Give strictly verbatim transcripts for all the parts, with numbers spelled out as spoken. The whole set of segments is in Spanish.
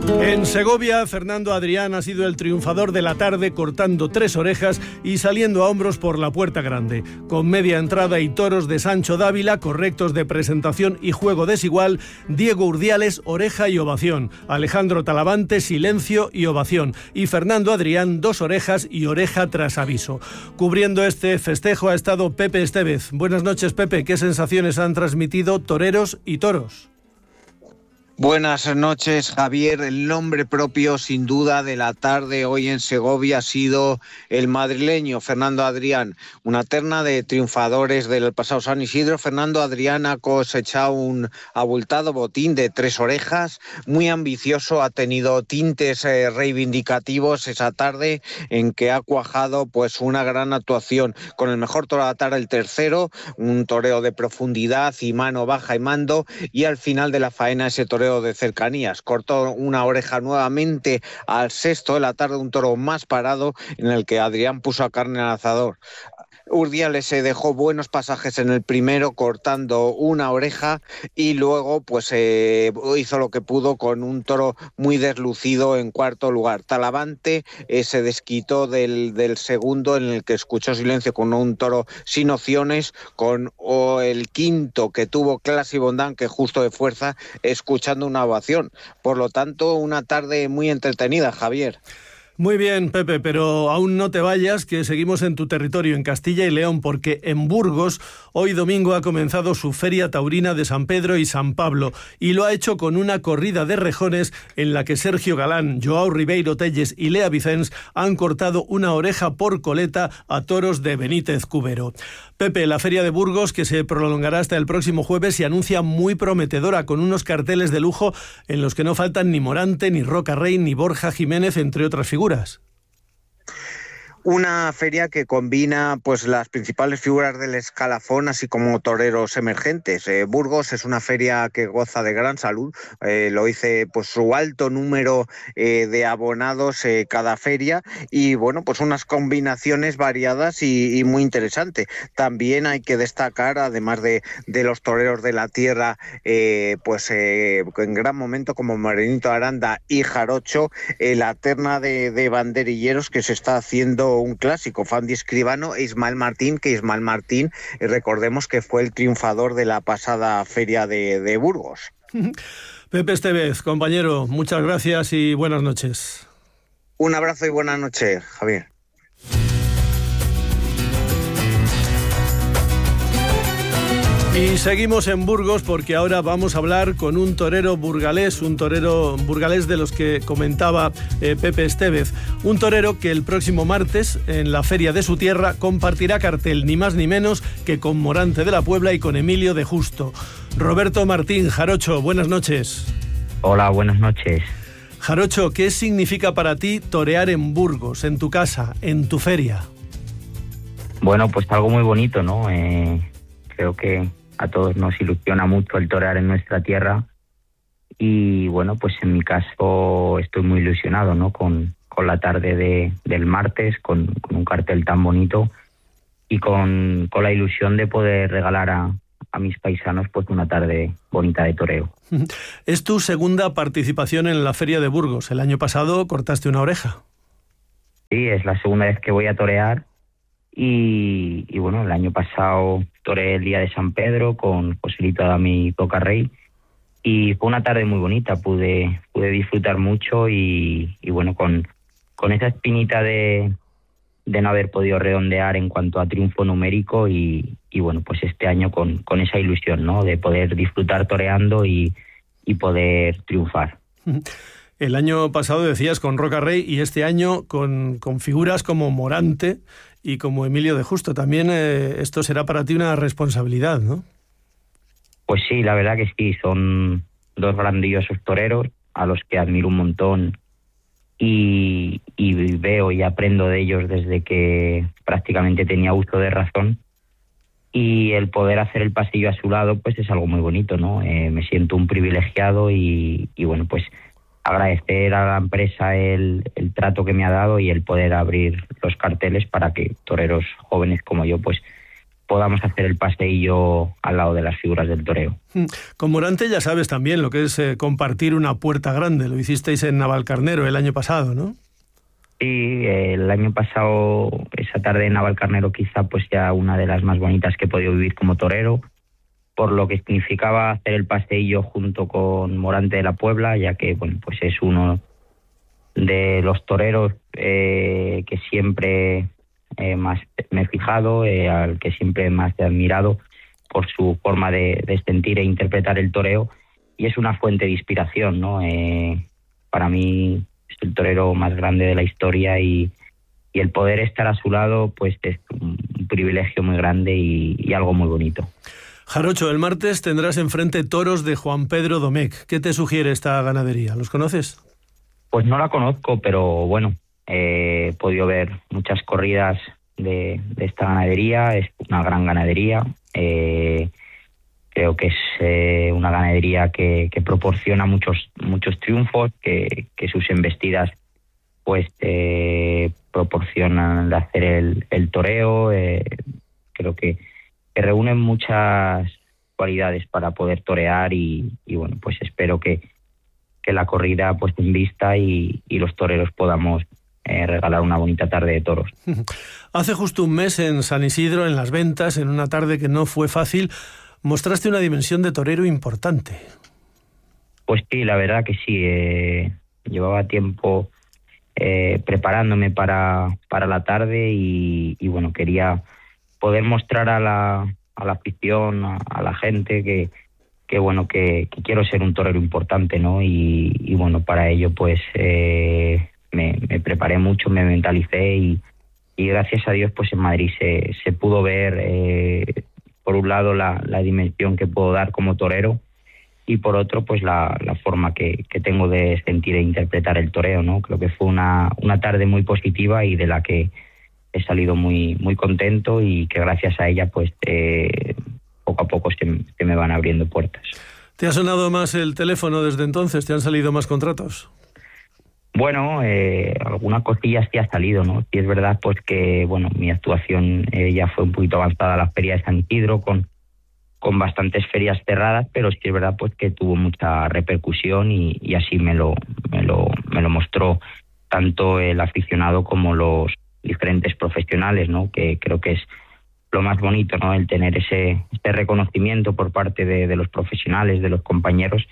En Segovia, Fernando Adrián ha sido el triunfador de la tarde, cortando tres orejas y saliendo a hombros por la puerta grande. Con media entrada y toros de Sancho Dávila, correctos de presentación y juego desigual, Diego Urdiales, oreja y ovación. Alejandro Talavante, silencio y ovación. Y Fernando Adrián, dos orejas y oreja tras aviso. Cubriendo este festejo ha estado Pepe Estevez. Buenas noches, Pepe. ¿Qué sensaciones han transmitido toreros y toros? Buenas noches, Javier. El nombre propio, sin duda, de la tarde hoy en Segovia ha sido el madrileño Fernando Adrián. Una terna de triunfadores del pasado San Isidro. Fernando Adrián ha cosechado un abultado botín de tres orejas, muy ambicioso, ha tenido tintes eh, reivindicativos esa tarde en que ha cuajado pues una gran actuación. Con el mejor toro de la tarde, el tercero, un toreo de profundidad y mano baja y mando, y al final de la faena ese toreo de cercanías. Cortó una oreja nuevamente al sexto de la tarde, un toro más parado en el que Adrián puso a carne al asador. Urdiales se dejó buenos pasajes en el primero, cortando una oreja, y luego pues eh, hizo lo que pudo con un toro muy deslucido en cuarto lugar. Talavante eh, se desquitó del, del segundo, en el que escuchó silencio, con un toro sin opciones, con o el quinto que tuvo Clase y Bondán, que justo de fuerza, escuchando una ovación. Por lo tanto, una tarde muy entretenida, Javier. Muy bien, Pepe, pero aún no te vayas, que seguimos en tu territorio, en Castilla y León, porque en Burgos hoy domingo ha comenzado su Feria Taurina de San Pedro y San Pablo, y lo ha hecho con una corrida de rejones en la que Sergio Galán, Joao Ribeiro Telles y Lea Vicens han cortado una oreja por coleta a toros de Benítez Cubero. Pepe, la Feria de Burgos, que se prolongará hasta el próximo jueves, se anuncia muy prometedora, con unos carteles de lujo en los que no faltan ni Morante, ni Roca Rey, ni Borja Jiménez, entre otras figuras. Una feria que combina pues las principales figuras del escalafón, así como toreros emergentes. Eh, Burgos es una feria que goza de gran salud, eh, lo dice pues su alto número eh, de abonados eh, cada feria, y bueno, pues unas combinaciones variadas y, y muy interesantes. También hay que destacar, además de, de los toreros de la tierra, eh, pues eh, en gran momento, como Morenito Aranda y Jarocho, eh, la terna de, de banderilleros que se está haciendo un clásico, Fandi Escribano e Ismael Martín, que Ismael Martín, eh, recordemos que fue el triunfador de la pasada feria de, de Burgos. Pepe Estevez, compañero, muchas gracias y buenas noches. Un abrazo y buenas noches, Javier. Y seguimos en Burgos, porque ahora vamos a hablar con un torero burgalés, un torero burgalés de los que comentaba eh, Pepe Estevez. Un torero que el próximo martes, en la feria de su tierra, compartirá cartel ni más ni menos que con Morante de la Puebla y con Emilio de Justo. Roberto Martín, Jarocho, buenas noches. Hola, buenas noches. Jarocho, ¿qué significa para ti torear en Burgos, en tu casa, en tu feria? Bueno, pues algo muy bonito, ¿no? Eh, creo que a todos nos ilusiona mucho el torear en nuestra tierra, y bueno, pues en mi caso estoy muy ilusionado, ¿no? Con, con la tarde de, del martes, con, con un cartel tan bonito y con, con la ilusión de poder regalar a, a mis paisanos pues una tarde bonita de toreo. Es tu segunda participación en la Feria de Burgos. El año pasado cortaste una oreja. Sí, es la segunda vez que voy a torear. Y, y bueno, el año pasado toreé el día de San Pedro con Joselito Adami y Roca Rey, y fue una tarde muy bonita, pude pude disfrutar mucho y, y bueno, con, con esa espinita de, de no haber podido redondear en cuanto a triunfo numérico, y, y bueno, pues este año con, con esa ilusión, ¿no? De poder disfrutar toreando y, y poder triunfar. El año pasado decías con Roca Rey, y este año con, con figuras como Morante y como Emilio de Justo. También eh, esto será para ti una responsabilidad, ¿no? Pues sí, la verdad que sí, son dos grandiosos toreros a los que admiro un montón, y, y veo y aprendo de ellos desde que prácticamente tenía uso de razón, y el poder hacer el pasillo a su lado pues es algo muy bonito, ¿no? Eh, me siento un privilegiado y, y bueno, pues agradecer a la empresa el, el trato que me ha dado y el poder abrir los carteles para que toreros jóvenes como yo pues podamos hacer el paseillo al lado de las figuras del toreo. Con Morante ya sabes también lo que es eh, compartir una puerta grande. Lo hicisteis en Navalcarnero el año pasado, ¿no? Sí, el año pasado, esa tarde en Navalcarnero quizá pues ya una de las más bonitas que he podido vivir como torero, por lo que significaba hacer el paseillo junto con Morante de la Puebla, ya que bueno pues es uno de los toreros eh, que siempre eh, más me he fijado, eh, al que siempre más he admirado por su forma de, de sentir e interpretar el toreo, y es una fuente de inspiración, ¿no? Eh, para mí es el torero más grande de la historia, y, y el poder estar a su lado pues es un, un privilegio muy grande y, y algo muy bonito. Jarocho, el martes tendrás enfrente toros de Juan Pedro Domecq. ¿Qué te sugiere esta ganadería? ¿Los conoces? Pues no la conozco, pero bueno, eh, he podido ver muchas corridas de, de esta ganadería. Es una gran ganadería. Eh, creo que es eh, una ganadería que, que proporciona muchos muchos triunfos, que, que sus embestidas pues eh, proporcionan de hacer el, el toreo. Eh, creo que, que reúnen muchas cualidades para poder torear, y, y bueno, pues espero que que la corrida pues en vista y, y los toreros podamos eh, regalar una bonita tarde de toros. Hace justo un mes en San Isidro, en Las Ventas, en una tarde que no fue fácil, mostraste una dimensión de torero importante. Pues sí, la verdad que sí. Eh, llevaba tiempo eh, preparándome para, para la tarde y, y bueno, quería poder mostrar a la, a la afición, a, a la gente que que bueno que, que quiero ser un torero importante, ¿no? Y, y bueno, para ello pues eh, me, me preparé mucho, me mentalicé y, y gracias a Dios pues en Madrid se, se pudo ver eh, por un lado la, la dimensión que puedo dar como torero, y por otro pues la, la forma que, que tengo de sentir e interpretar el toreo, ¿no? Creo que fue una, una tarde muy positiva y de la que he salido muy, muy contento, y que gracias a ella pues eh, poco a poco se, se me van abriendo puertas. ¿Te ha sonado más el teléfono desde entonces? ¿Te han salido más contratos? Bueno, eh, alguna cosilla sí ha salido, ¿no? Sí es verdad pues que bueno, mi actuación eh, ya fue un poquito avanzada a la feria de San Isidro, con, con bastantes ferias cerradas, pero sí es verdad pues que tuvo mucha repercusión, y, y así me lo, me lo, me lo mostró tanto el aficionado como los diferentes profesionales, ¿no? Que creo que es lo más bonito, ¿no? El tener ese este reconocimiento por parte de, de los profesionales, de los compañeros.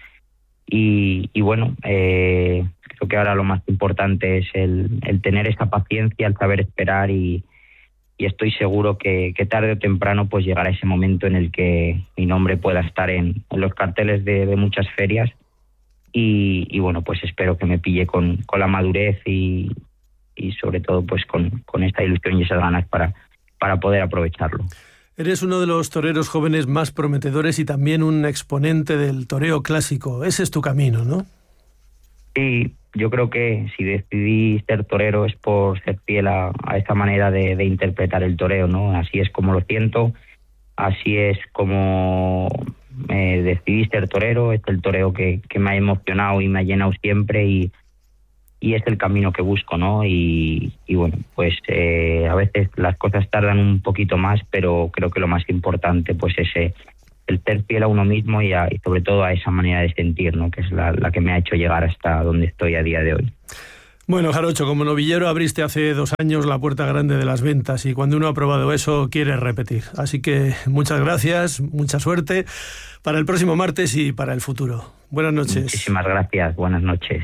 Y, y bueno, eh, creo que ahora lo más importante es el, el tener esa paciencia, el saber esperar, y, y estoy seguro que, que tarde o temprano pues llegará ese momento en el que mi nombre pueda estar en, en los carteles de, de muchas ferias, y, y bueno, pues espero que me pille con, con la madurez y, y sobre todo pues con, con esta ilusión y esas ganas para para poder aprovecharlo. Eres uno de los toreros jóvenes más prometedores y también un exponente del toreo clásico. Ese es tu camino, ¿no? Sí, yo creo que si decidí ser torero es por ser fiel a, a esta manera de, de interpretar el toreo, ¿no? Así es como lo siento, así es como eh, decidí ser torero. Es el toreo que, que me ha emocionado y me ha llenado siempre, y y es el camino que busco, ¿no? Y, y bueno, pues eh, a veces las cosas tardan un poquito más, pero creo que lo más importante pues es eh, el ser fiel a uno mismo y, a, y sobre todo a esa manera de sentir, ¿no? Que es la, la que me ha hecho llegar hasta donde estoy a día de hoy. Bueno, Jarocho, como novillero abriste hace dos años la puerta grande de Las Ventas, y cuando uno ha probado eso quiere repetir. Así que muchas gracias, mucha suerte para el próximo martes y para el futuro. Buenas noches. Muchísimas gracias, buenas noches.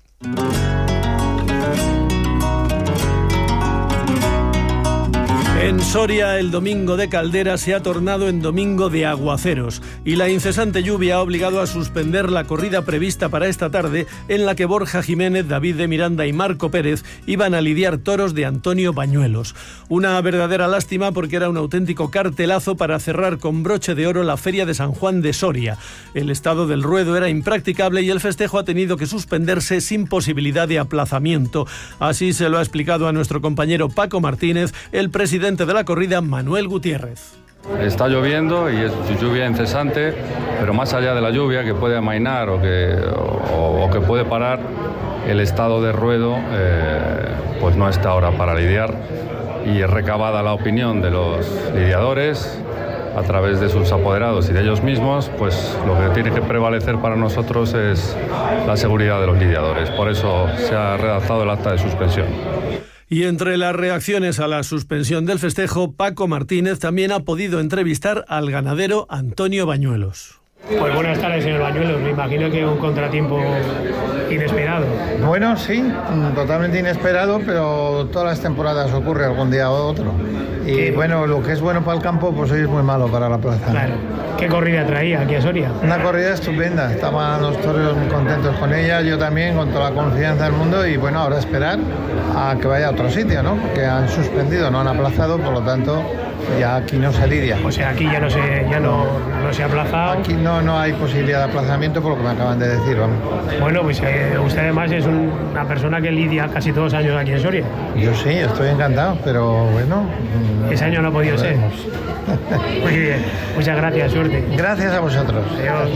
En Soria, el domingo de Caldera se ha tornado en domingo de aguaceros, y la incesante lluvia ha obligado a suspender la corrida prevista para esta tarde, en la que Borja Jiménez, David de Miranda y Marco Pérez iban a lidiar toros de Antonio Bañuelos. Una verdadera lástima, porque era un auténtico cartelazo para cerrar con broche de oro la feria de San Juan de Soria. El estado del ruedo era impracticable y el festejo ha tenido que suspenderse sin posibilidad de aplazamiento. Así se lo ha explicado a nuestro compañero Paco Martínez el presidente de la corrida, Manuel Gutiérrez. Está lloviendo y es lluvia incesante, pero más allá de la lluvia, que puede amainar o que, o, o que puede parar, el estado de ruedo eh, pues no está ahora para lidiar. y recabada la opinión de los lidiadores a través de sus apoderados y de ellos mismos, pues lo que tiene que prevalecer para nosotros es la seguridad de los lidiadores. Por eso se ha redactado el acta de suspensión. Y entre las reacciones a la suspensión del festejo, Paco Martínez también ha podido entrevistar al ganadero Antonio Bañuelos. Pues buenas tardes, señor Bañuelos. Me imagino que un contratiempo inesperado. Bueno, sí, totalmente inesperado, pero todas las temporadas ocurre algún día u otro. Y ¿Qué? Bueno, lo que es bueno para el campo, pues hoy es muy malo para la plaza. Claro. ¿Qué corrida traía aquí a Soria? Una corrida estupenda. Estaban los toreros muy contentos con ella, yo también, con toda la confianza del mundo. Y bueno, ahora esperar a que vaya a otro sitio, ¿no? Porque han suspendido, no han aplazado, por lo tanto, ya aquí no se lidia. O sea, aquí ya no se, ya no, no se ha aplazado. Aquí no, no hay posibilidad de aplazamiento por lo que me acaban de decir, vamos. Bueno, pues eh, usted además es un, una persona que lidia casi todos los años aquí en Soria. Yo sí, estoy encantado, pero bueno... Ese año no ha podido ser. Muy bien, muchas gracias, suerte. Gracias a vosotros. Adiós.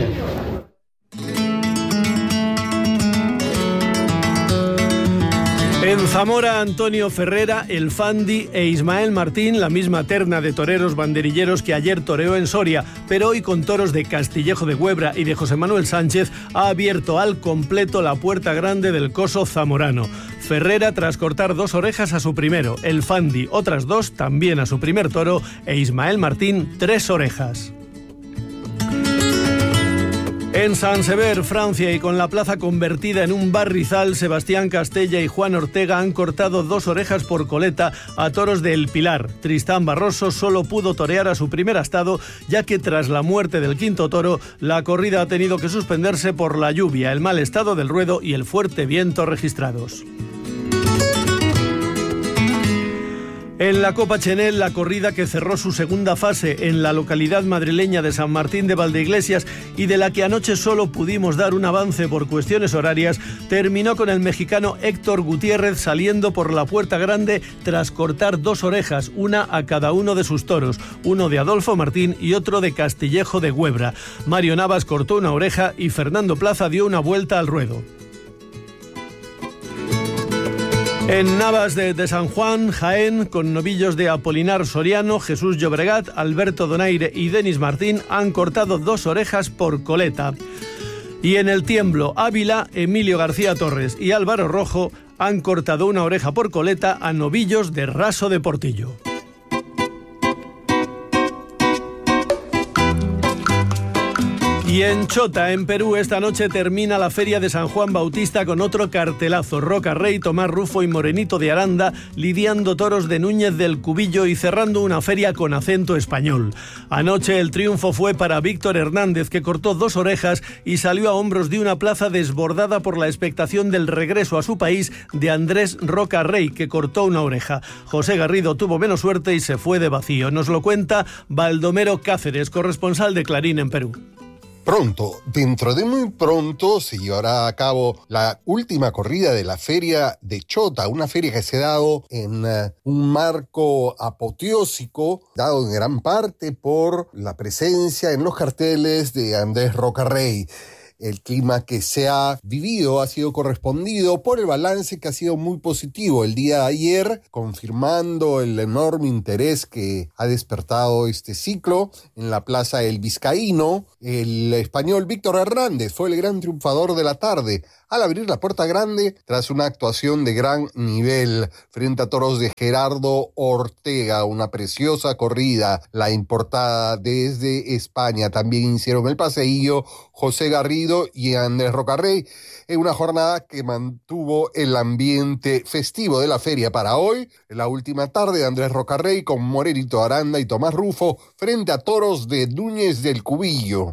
En Zamora, Antonio Ferrera, el Fandi e Ismael Martín, la misma terna de toreros banderilleros que ayer toreó en Soria, pero hoy con toros de Castillejo de Güebra y de José Manuel Sánchez, ha abierto al completo la puerta grande del coso zamorano. Ferrera tras cortar dos orejas a su primero, el Fandi otras dos también a su primer toro e Ismael Martín tres orejas. En Sant Sever, Francia, y con la plaza convertida en un barrizal, Sebastián Castella y Juan Ortega han cortado dos orejas por coleta a toros de El Pilar. Tristán Barroso solo pudo torear a su primer astado, ya que tras la muerte del quinto toro, la corrida ha tenido que suspenderse por la lluvia, el mal estado del ruedo y el fuerte viento registrados. En la Copa Chenel, la corrida que cerró su segunda fase en la localidad madrileña de San Martín de Valdeiglesias y de la que anoche solo pudimos dar un avance por cuestiones horarias, terminó con el mexicano Héctor Gutiérrez saliendo por la puerta grande tras cortar dos orejas, una a cada uno de sus toros, uno de Adolfo Martín y otro de Castillejo de Güebra. Mario Navas cortó una oreja y Fernando Plaza dio una vuelta al ruedo. En Navas de, de San Juan, Jaén, con novillos de Apolinar Soriano, Jesús Llobregat, Alberto Donaire y Denis Martín han cortado dos orejas por coleta. Y en el Tiemblo, Ávila, Emilio García Torres y Álvaro Rojo han cortado una oreja por coleta a novillos de Raso de Portillo. Y en Chota, en Perú, esta noche termina la Feria de San Juan Bautista con otro cartelazo. Roca Rey, Tomás Rufo y Morenito de Aranda lidiando toros de Núñez del Cubillo y cerrando una feria con acento español. Anoche el triunfo fue para Víctor Hernández, que cortó dos orejas y salió a hombros de una plaza desbordada por la expectación del regreso a su país de Andrés Roca Rey, que cortó una oreja. José Garrido tuvo menos suerte y se fue de vacío. Nos lo cuenta Baldomero Cáceres, corresponsal de Clarín en Perú. Pronto, dentro de muy pronto, se llevará a cabo la última corrida de la Feria de Chota, una feria que se ha dado en uh, un marco apoteósico, dado en gran parte por la presencia en los carteles de Andrés Roca Rey. El clima que se ha vivido ha sido correspondido por el balance que ha sido muy positivo el día de ayer, confirmando el enorme interés que ha despertado este ciclo en la Plaza El Vizcaíno. El español Víctor Hernández fue el gran triunfador de la tarde al abrir la puerta grande tras una actuación de gran nivel frente a toros de Gerardo Ortega, una preciosa corrida, la importada desde España. También hicieron el paseillo José Garrido y Andrés Roca Rey, en una jornada que mantuvo el ambiente festivo de la feria para hoy. En la última tarde, Andrés Roca Rey con Morenito Aranda y Tomás Rufo frente a toros de Núñez del Cubillo.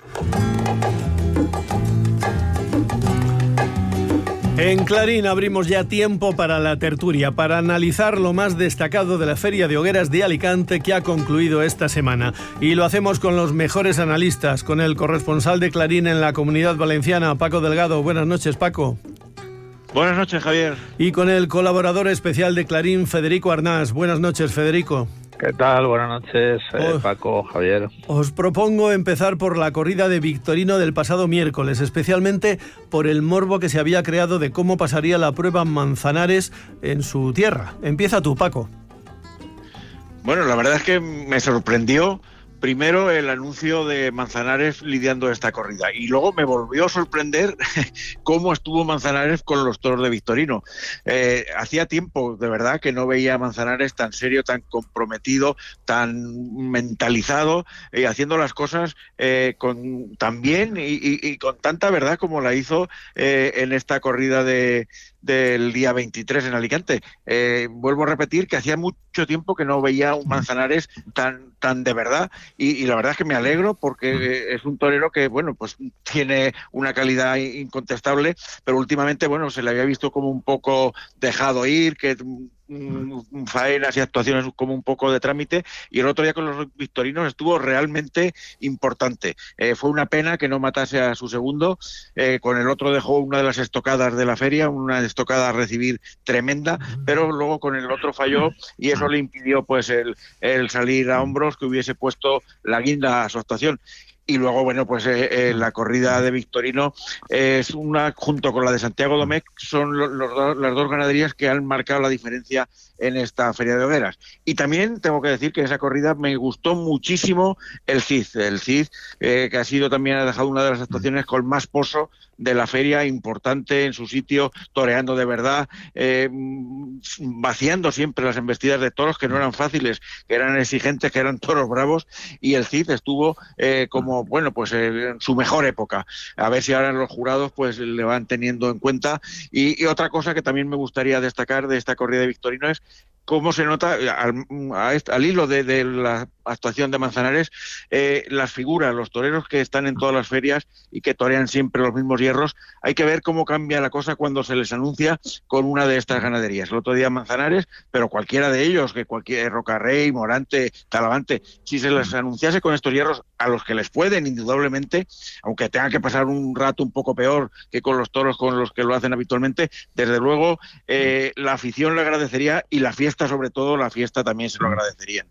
En Clarín abrimos ya tiempo para la tertulia, para analizar lo más destacado de la Feria de Hogueras de Alicante que ha concluido esta semana. Y lo hacemos con los mejores analistas, con el corresponsal de Clarín en la Comunidad Valenciana, Paco Delgado. Buenas noches, Paco. Buenas noches, Javier. Y con el colaborador especial de Clarín, Federico Arnás. Buenas noches, Federico. ¿Qué tal? Buenas noches, eh, os, Paco, Javier. Os propongo empezar por la corrida de Victorino del pasado miércoles, especialmente por el morbo que se había creado de cómo pasaría la prueba Manzanares en su tierra. Empieza tú, Paco. Bueno, la verdad es que me sorprendió primero el anuncio de Manzanares lidiando esta corrida y luego me volvió a sorprender cómo estuvo Manzanares con los toros de Victorino. Eh, hacía tiempo, de verdad, que no veía a Manzanares tan serio, tan comprometido, tan mentalizado, y eh, haciendo las cosas eh, con tan bien y, y, y con tanta verdad como la hizo eh, en esta corrida de del día veintitrés en Alicante. Eh, vuelvo a repetir que hacía mucho tiempo que no veía un Manzanares tan tan de verdad y, y la verdad es que me alegro porque es un torero que, bueno, pues tiene una calidad incontestable, pero últimamente, bueno, se le había visto como un poco dejado ir, que mm, faenas y actuaciones como un poco de trámite, y el otro día con los victorinos estuvo realmente importante. Eh, fue una pena que no matase a su segundo, eh, con el otro dejó una de las estocadas de la feria, una estocada a recibir tremenda, pero luego con el otro falló y eso le impidió pues el, el salir a hombros, que hubiese puesto la guinda a su actuación. Y luego, bueno, pues eh, eh, la corrida de Victorino eh, es una, junto con la de Santiago Domecq, son los, los, las dos ganaderías que han marcado la diferencia en esta Feria de Hogueras. Y también tengo que decir que en esa corrida me gustó muchísimo el Cid. El Cid, eh, que ha sido también, ha dejado una de las actuaciones con más pozo de la feria, importante en su sitio, toreando de verdad, eh, vaciando siempre las embestidas de toros, que no eran fáciles, que eran exigentes, que eran toros bravos, y el Cid estuvo eh, como, bueno, pues eh, en su mejor época. A ver si ahora los jurados pues le van teniendo en cuenta. Y, y otra cosa que también me gustaría destacar de esta corrida de Victorino es cómo se nota, al, a este, al hilo de, de la actuación de Manzanares, eh, las figuras, los toreros que están en todas las ferias y que torean siempre los mismos hierros. Hay que ver cómo cambia la cosa cuando se les anuncia con una de estas ganaderías. El otro día Manzanares, pero cualquiera de ellos, que cualquier Rocarrey, Morante, Talavante, si se les anunciase con estos hierros, a los que les pueden indudablemente, aunque tengan que pasar un rato un poco peor que con los toros con los que lo hacen habitualmente, desde luego eh, la afición lo agradecería, y la fiesta, sobre todo la fiesta, también se lo agradecerían.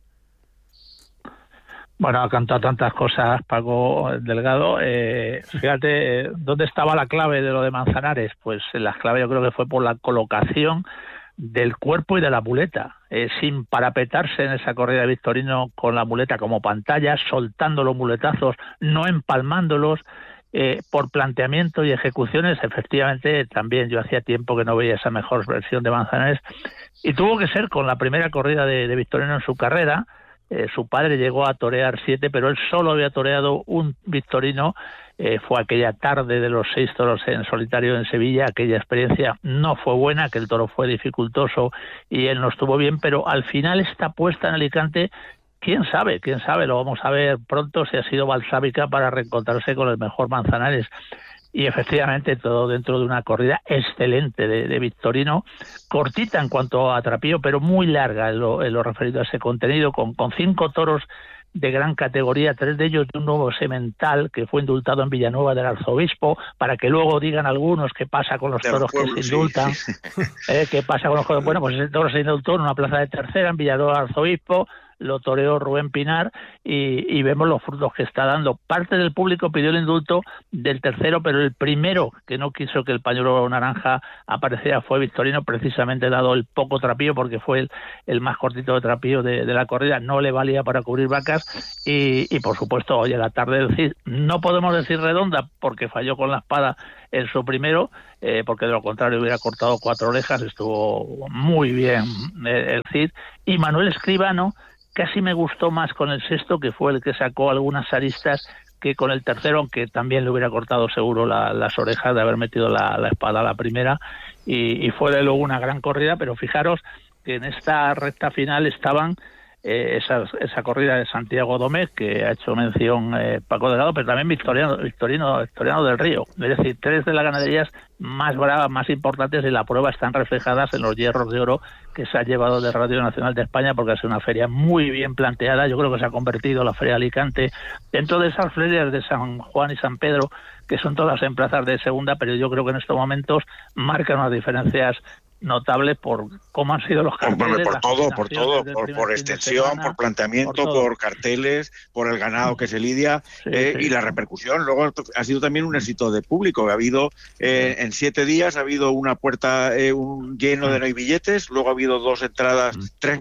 Bueno, ha cantado tantas cosas Paco Delgado. Eh, fíjate, eh, ¿dónde estaba la clave de lo de Manzanares? Pues la clave yo creo que fue por la colocación del cuerpo y de la muleta, eh, sin parapetarse en esa corrida de Victorino con la muleta como pantalla, soltando los muletazos, no empalmándolos, eh, por planteamiento y ejecuciones. Efectivamente, también yo hacía tiempo que no veía esa mejor versión de Manzanares, y tuvo que ser con la primera corrida de, de Victorino en su carrera. Eh, su padre llegó a torear siete, pero él solo había toreado un Victorino. Eh, fue aquella tarde de los seis toros en solitario en Sevilla. Aquella experiencia no fue buena, que el toro fue dificultoso y él no estuvo bien, pero al final esta puesta en Alicante, quién sabe, quién sabe, lo vamos a ver pronto, si ha sido balsámica para reencontrarse con el mejor Manzanares. Y efectivamente todo dentro de una corrida excelente de, de Victorino, cortita en cuanto a trapío, pero muy larga en lo, en lo referido a ese contenido, con, con cinco toros de gran categoría, tres de ellos de un nuevo semental que fue indultado en Villanueva del Arzobispo, para que luego digan algunos qué pasa con los de toros los pueblos, que se indultan, sí, sí. Eh, qué pasa con los toros. Bueno, pues ese toro se indultó en una plaza de tercera en Villanueva del Arzobispo, lo toreó Rubén Pinar, y, y vemos los frutos que está dando. Parte del público pidió el indulto del tercero, pero el primero que no quiso que el pañuelo naranja apareciera fue Victorino, precisamente dado el poco trapío, porque fue el, el más cortito de trapío de, de la corrida, no le valía para cubrir vacas, y, y por supuesto, hoy a la tarde del Cid, no podemos decir redonda, porque falló con la espada en su primero, eh, porque de lo contrario hubiera cortado cuatro orejas. Estuvo muy bien eh, el Cid, y Manuel Escribano casi me gustó más con el sexto, que fue el que sacó algunas aristas, que con el tercero, aunque también le hubiera cortado seguro la, las orejas de haber metido la, la espada a la primera, y, y fue de luego una gran corrida. Pero fijaros que en esta recta final estaban eh, esa, esa corrida de Santiago Domecq, que ha hecho mención eh, Paco Delgado, pero también Victoriano, Victorino, Victoriano del Río, es decir, tres de las ganaderías más bravas, más importantes, y la prueba están reflejadas en los hierros de oro que se ha llevado de Radio Nacional de España, porque es una feria muy bien planteada. Yo creo que se ha convertido la Feria de Alicante dentro de esas ferias de San Juan y San Pedro, que son todas en plazas de segunda, pero yo creo que en estos momentos marcan unas diferencias notable por cómo han sido los carteles. Por, por todo, por todo, por, por extensión, semana, por planteamiento, por, por carteles, por el ganado que se lidia, sí, eh, sí. y la repercusión. Luego ha sido también un éxito de público. Ha habido, eh, en siete días, ha habido una puerta eh, un lleno de no hay billetes, luego ha habido dos entradas, tres,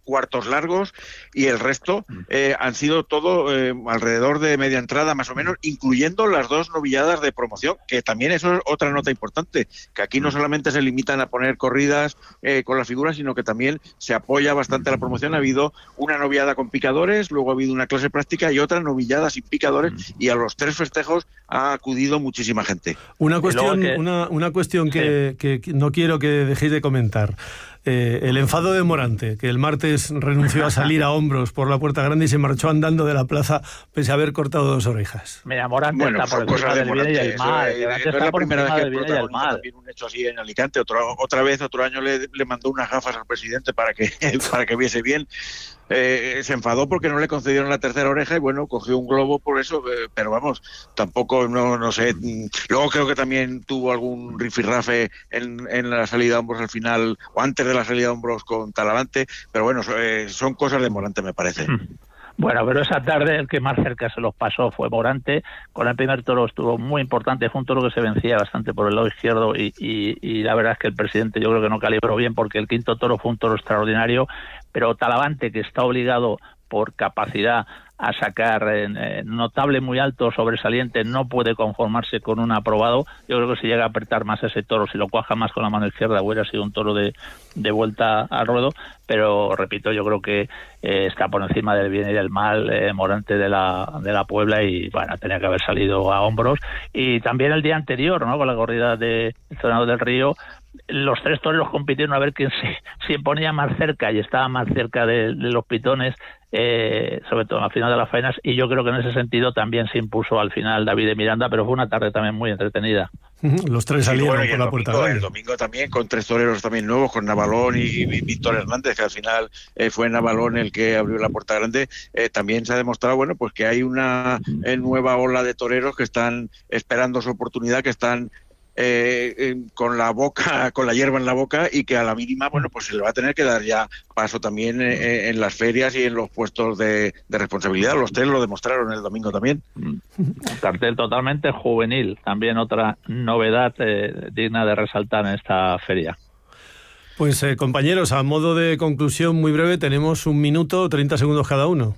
cuartos largos, y el resto eh, han sido todo eh, alrededor de media entrada más o menos, incluyendo las dos novilladas de promoción, que también eso es otra nota importante, que aquí no solamente se limitan a poner corridas eh, con las figuras, sino que también se apoya bastante la promoción. Ha habido una novillada con picadores, luego ha habido una clase práctica y otra novillada sin picadores, y a los tres festejos ha acudido muchísima gente. Una cuestión, que... una, una cuestión que, sí. que, que no quiero que dejéis de comentar. Eh, el enfado de Morante, que el martes renunció a salir a hombros por la puerta grande y se marchó andando de la plaza pese a haber cortado dos orejas. Mira, Morante bueno, está por cosas del bien y el mal. Eso, eh, no es la primera vez que protagoniza también un hecho así en Alicante. Otra, otra vez, otro año le, le mandó unas gafas al presidente para que, para que viese bien. Eh, se enfadó porque no le concedieron la tercera oreja y bueno, cogió un globo por eso, eh, pero vamos, tampoco, no, no sé. Luego creo que también tuvo algún rifirrafe en, en la salida a hombros al final, o antes de la salida a hombros con Talavante, pero bueno, eh, son cosas de Morante, me parece. Bueno, pero esa tarde el que más cerca se los pasó fue Morante. Con el primer toro estuvo muy importante, fue un toro que se vencía bastante por el lado izquierdo y, y, y la verdad es que el presidente yo creo que no calibró bien, porque el quinto toro fue un toro extraordinario, pero Talavante, que está obligado por capacidad a sacar eh, notable muy alto, sobresaliente, no puede conformarse con un aprobado. Yo creo que si llega a apretar más ese toro, si lo cuaja más con la mano izquierda, hubiera sido un toro de, de vuelta al ruedo, pero repito, yo creo que eh, está por encima del bien y del mal eh, Morante de la, de la Puebla, y bueno, tenía que haber salido a hombros. Y también el día anterior, ¿no?, con la corrida de Zonado del Río, los tres toreros compitieron a ver quién se, se ponía más cerca, y estaba más cerca de, de los pitones, eh, sobre todo al final de las faenas, y yo creo que en ese sentido también se impuso al final David de Miranda, pero fue una tarde también muy entretenida. Los tres salieron bueno, por la puerta domingo, grande. El domingo también con tres toreros también nuevos, con Navalón y, y Víctor Hernández, que al final eh, fue Navalón el que abrió la puerta grande. Eh, también se ha demostrado, bueno, pues que hay una eh, nueva ola de toreros que están esperando su oportunidad, que están Eh, eh, con la boca, con la hierba en la boca, y que a la mínima, bueno, pues se le va a tener que dar ya paso también eh, en las ferias y en los puestos de, de responsabilidad. Los tres lo demostraron el domingo también. Un cartel totalmente juvenil, también otra novedad eh, digna de resaltar en esta feria. Pues eh, compañeros, a modo de conclusión muy breve, tenemos un minuto, treinta segundos cada uno.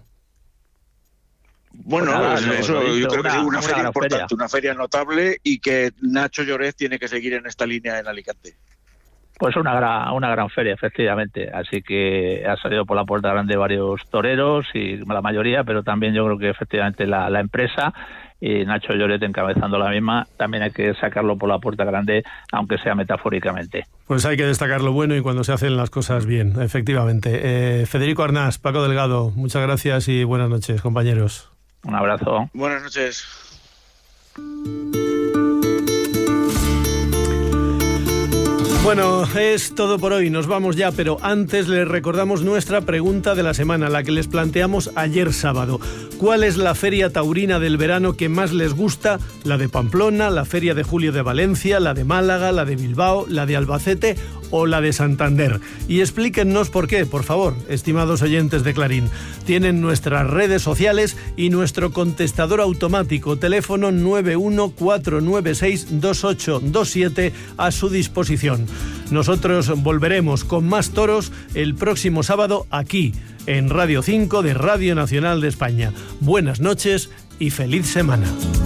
Bueno, pues nada, pues lo, eso, lo yo dicho, creo que una, es una, una feria importante, feria. una feria notable, y que Nacho Lloret tiene que seguir en esta línea en Alicante. Pues una gran, una gran feria, efectivamente. Así que ha salido por la puerta grande varios toreros, y la mayoría, pero también yo creo que efectivamente la, la empresa y Nacho Lloret encabezando la misma, también hay que sacarlo por la puerta grande, aunque sea metafóricamente. Pues hay que destacar lo bueno y cuando se hacen las cosas bien, efectivamente. Eh, Federico Arnás, Paco Delgado, muchas gracias y buenas noches, compañeros. Un abrazo. Buenas noches. Bueno, es todo por hoy, nos vamos ya, pero antes les recordamos nuestra pregunta de la semana, la que les planteamos ayer sábado. ¿Cuál es la feria taurina del verano que más les gusta? ¿La de Pamplona, la feria de julio de Valencia, la de Málaga, la de Bilbao, la de Albacete o la de Santander? Y explíquennos por qué, por favor, estimados oyentes de Clarín. Tienen nuestras redes sociales y nuestro contestador automático, teléfono nueve uno cuatro nueve seis dos ocho dos siete a su disposición. Nosotros volveremos con más toros el próximo sábado aquí, en Radio cinco de Radio Nacional de España. Buenas noches y feliz semana.